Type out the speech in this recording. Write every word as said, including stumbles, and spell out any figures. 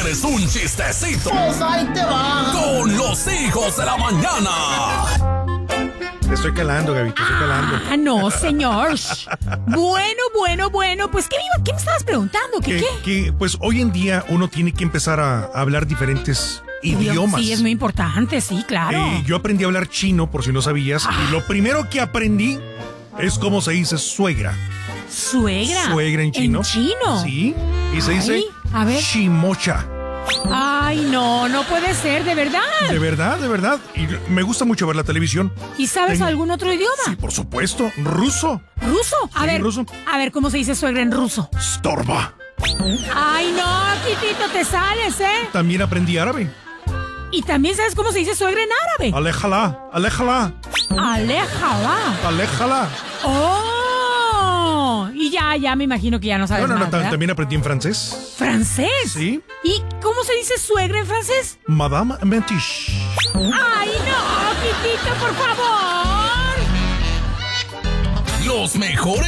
contándoles un chistecito. Pues ahí te va. Con los hijos de la mañana. Te estoy calando, Gaby, te estoy calando. Ah, no, señor. Bueno, bueno, bueno. Pues, ¿qué me, iba- qué me estabas preguntando? ¿Qué, Que, qué? que, pues hoy en día uno tiene que empezar a, a hablar diferentes idiomas. Sí, es muy importante, sí, claro. Eh, yo aprendí a hablar chino, por si no sabías, Ah. y lo primero que aprendí es cómo se dice suegra. ¿Suegra? Suegra en chino. ¿En chino? Sí, y se dice Ay, a ver. chimocha. Ay, no, no puede ser, de verdad. De verdad, de verdad. Y me gusta mucho ver la televisión. ¿Y sabes Tengo- algún otro idioma? Sí, por supuesto, ruso. ¿Ruso? A Sí, ver, ruso. a ver, ¿cómo se dice suegra en ruso? Storba. Ay, no, Quitito, te sales, ¿eh? También aprendí árabe. Y también sabes cómo se dice suegra en árabe. Aléjala, aléjala, Aléjala. aléjala. Oh, y ya, ya me imagino que ya no sabes No, no, no, más, ta- ¿verdad? también aprendí en francés. ¿Francés? Sí. ¿Y cómo se dice suegra en francés? Madame Mentiche. Ay, no, Quitito, por favor. Los mejores